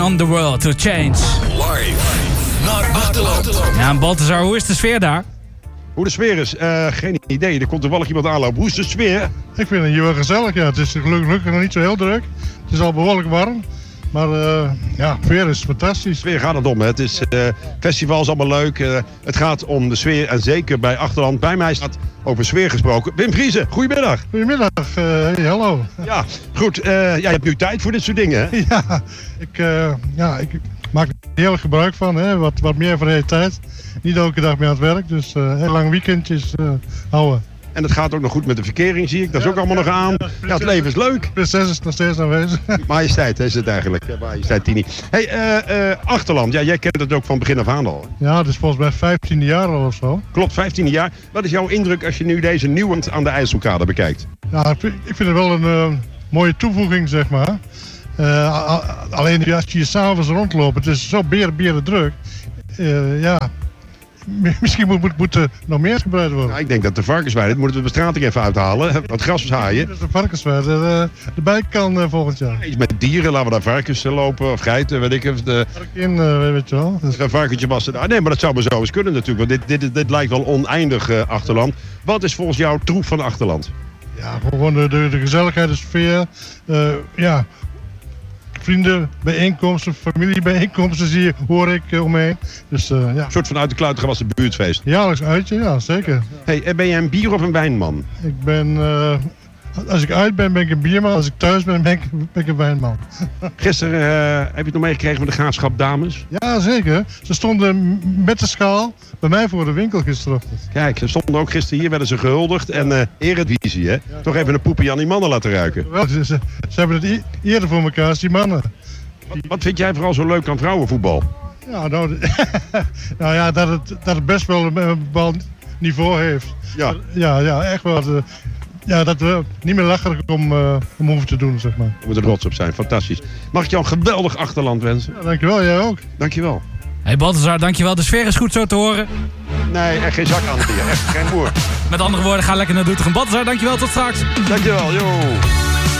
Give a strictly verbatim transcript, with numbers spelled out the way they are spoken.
On the world to change. Live naar Achterland. Ja, en Balthazar, hoe is de sfeer daar? Hoe de sfeer is? Uh, geen idee. Er komt toevallig iemand aanlopen. Hoe is de sfeer? Ik vind het hier wel gezellig. Ja. Het is gelukkig nog niet zo heel druk. Het is al behoorlijk warm. Maar uh, ja, de sfeer is fantastisch. Sfeer gaat het om. Hè. Het is uh, festival is allemaal leuk. Uh, het gaat om de sfeer en zeker bij Achterland. Bij mij staat over sfeer gesproken. Wim Vriezen, goedemiddag. Goedemiddag, uh, hey, hallo. Ja, goed. Uh, ja, je hebt nu tijd voor dit soort dingen, hè? Ja, ik, uh, ja, ik maak er heel erg gebruik van. Hè. Wat, wat meer van de tijd. Niet elke dag meer aan het werk. Dus uh, heel lang weekendjes uh, houden. En het gaat ook nog goed met de verkering, zie ik. Dat is ja, ook allemaal ja, nog aan. Ja, ja, het leven is leuk. Prinses is nog steeds aanwezig. Majesteit is het eigenlijk. Ja, Majesteit Tini. Hey, uh, uh, Achterland. Ja, jij kent het ook van begin af aan al. Ja, het is volgens mij vijftiende jaar al of zo. Klopt, vijftiende jaar. Wat is jouw indruk als je nu deze nieuwe aan de IJsselkade bekijkt? Ja, ik vind, ik vind het wel een uh, mooie toevoeging, zeg maar. Uh, alleen als je hier s'avonds rondloopt, het is zo beren, beren druk. Uh, ja... Misschien moet, moet, moet er nog meer gebruikt worden. Nou, ik denk dat de varkensweide, moeten we de bestrating even uithalen. Wat gras haaien. Dat is de varkensweide uh, erbij kan uh, volgend jaar. Iets met dieren, laten we daar varkens lopen of geiten, weet ik even. De... In, uh, weet je wel. Dus... Een varkentje wassen. Ah, nee, maar dat zou maar zo eens kunnen natuurlijk. Want dit, dit, dit lijkt wel oneindig uh, Achterland. Wat is volgens jou troef van Achterland? Ja, gewoon de, de, de gezelligheid, de sfeer. Uh, ja. Vrienden, bijeenkomsten, familiebijeenkomsten zie je, hoor ik uh, omheen. Dus, uh, ja. Een soort van uit de kluit gewassen buurtfeest. Jaarlijks uitje, ja zeker. Hey, ben je een bier- of een wijnman? Ik ben, uh, als ik uit ben, ben ik een bierman. Als ik thuis ben, ben ik, ben ik een wijnman. Gisteren uh, heb je het nog meegekregen van de Graafschap Dames? Ja, zeker. Ze stonden met de schaal bij mij voor de winkel gisterochtend. Kijk, ze stonden ook gisteren hier, werden ze gehuldigd. En uh, Eredivisie, hè? Ja, toch even een poepie aan die mannen laten ruiken. Wel, ze, ze, ze hebben het e- eerder voor elkaar als die mannen. Wat, wat vind jij vooral zo leuk aan vrouwenvoetbal? Ja, nou, nou ja, dat het, dat het best wel een bepaald niveau heeft. Ja, ja, ja echt wel. De, Ja, dat we niet meer lacherig om, uh, om hoeven te doen, zeg maar. We moeten er trots op zijn, fantastisch. Mag ik jou een geweldig Achterland wensen? Ja, dankjewel, jij ook. Dankjewel. Hey Balthazar, dankjewel. De sfeer is goed zo te horen. Nee, echt geen zak aan het hier, echt geen moer. Met andere woorden, ga lekker naar Doetinchem. Balthazar, dankjewel, tot straks. Dankjewel, joh.